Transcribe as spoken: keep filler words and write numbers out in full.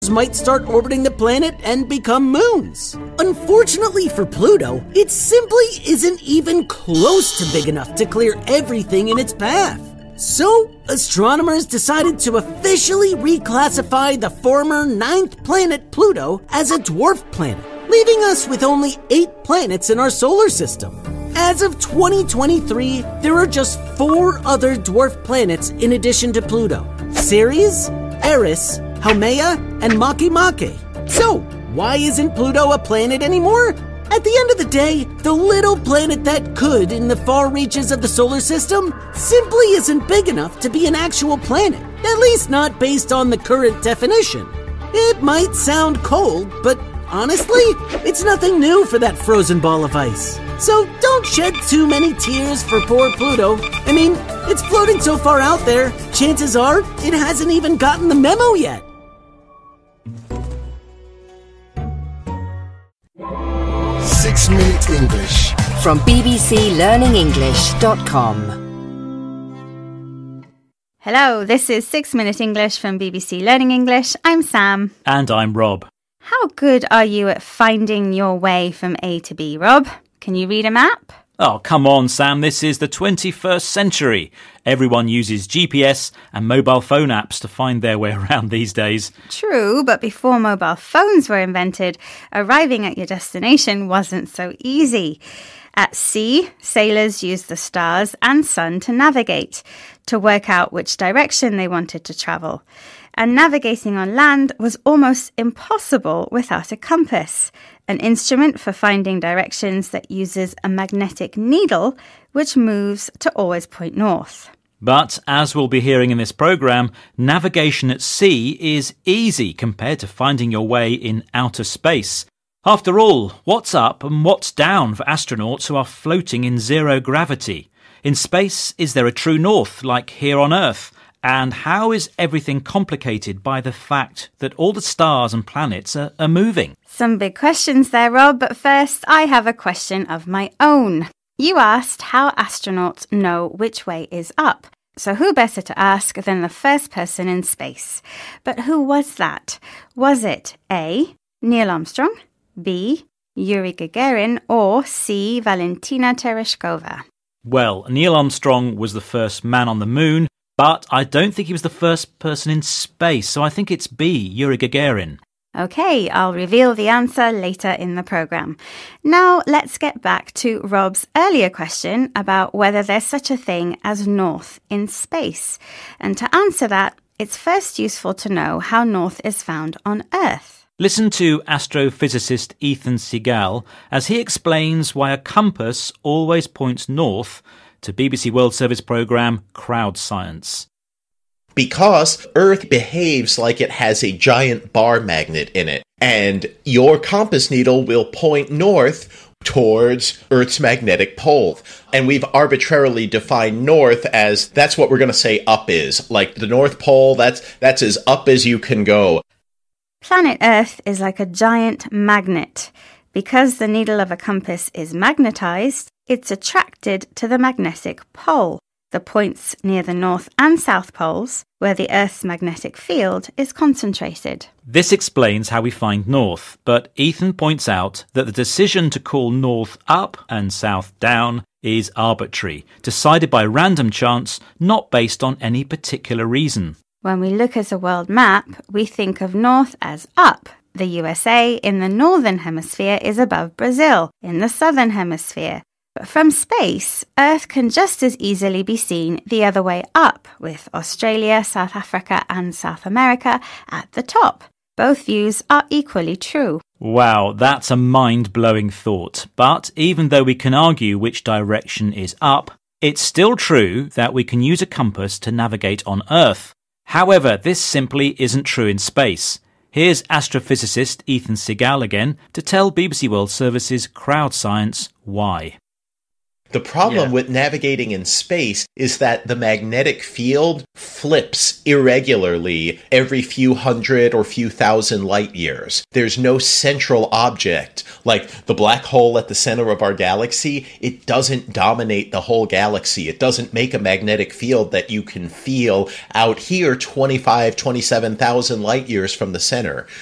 might start orbiting the planet and become moons. Unfortunately for Pluto, it simply isn't even close to big enough to clear everything in its path. So, astronomers decided to officially reclassify the former ninth planet Pluto as a dwarf planet, leaving us with only eight planets in our solar system. As of twenty twenty-three, there are just four other dwarf planets in addition to Pluto: Ceres, Eris, Haumea, and Makemake. So, why isn't Pluto a planet anymore? At the end of the day, the little planet that could in the far reaches of the solar system simply isn't big enough to be an actual planet, at least not based on the current definition. It might sound cold, but honestly, it's nothing new for that frozen ball of ice. So don't shed too many tears for poor Pluto. I mean, it's floating so far out there, chances are it hasn't even gotten the memo yet. Six Minute English from b b c learning english dot com. Hello, this is Six Minute English from B B C Learning English. I'm Sam. And I'm Rob. How good are you at finding your way from A to B, Rob? Can you read a map? Oh, come on, Sam. This is the twenty-first century. Everyone uses G P S and mobile phone apps to find their way around these days. True, but before mobile phones were invented, arriving at your destination wasn't so easy. At sea, sailors used the stars and sun to navigate, to work out which direction they wanted to travel. And navigating on land was almost impossible without a compass, an instrument for finding directions that uses a magnetic needle which moves to always point north. But, as we'll be hearing in this programme, navigation at sea is easy compared to finding your way in outer space. After all, what's up and what's down for astronauts who are floating in zero gravity? In space, is there a true north like here on Earth? And how is everything complicated by the fact that all the stars and planets are, are moving? Some big questions there, Rob, but first I have a question of my own. You asked how astronauts know which way is up. So who better to ask than the first person in space? But who was that? Was it A. Neil Armstrong, B. Yuri Gagarin, or C. Valentina Tereshkova? Well, Neil Armstrong was the first man on the moon, but I don't think he was the first person in space, so I think it's B, Yuri Gagarin. OK, I'll reveal the answer later in the programme. Now let's get back to Rob's earlier question about whether there's such a thing as north in space. And to answer that, it's first useful to know how north is found on Earth. Listen to astrophysicist Ethan Segal as he explains why a compass always points north to B B C World Service programme Crowd Science. Because Earth behaves like it has a giant bar magnet in it, and your compass needle will point north towards Earth's magnetic pole. And we've arbitrarily defined north as that's what we're going to say up is. Like the North Pole, that's that's as up as you can go. Planet Earth is like a giant magnet. Because the needle of a compass is magnetized, it's attracted to the magnetic pole, the points near the North and South poles, where the Earth's magnetic field is concentrated. This explains how we find north, but Ethan points out that the decision to call north up and south down is arbitrary, decided by random chance, not based on any particular reason. When we look at a world map, we think of north as up. The U S A in the northern hemisphere is above Brazil in the southern hemisphere. But from space, Earth can just as easily be seen the other way up, with Australia, South Africa and South America at the top. Both views are equally true. Wow, that's a mind-blowing thought. But even though we can argue which direction is up, it's still true that we can use a compass to navigate on Earth. However, this simply isn't true in space. Here's astrophysicist Ethan Segal again to tell B B C World Service's Crowd Science why. The problem Yeah. with navigating in space is that the magnetic field flips irregularly every few hundred or few thousand light years. There's no central object. Like the black hole at the center of our galaxy, it doesn't dominate the whole galaxy. It doesn't make a magnetic field that you can feel out here twenty-five, twenty-seven thousand light years from the center.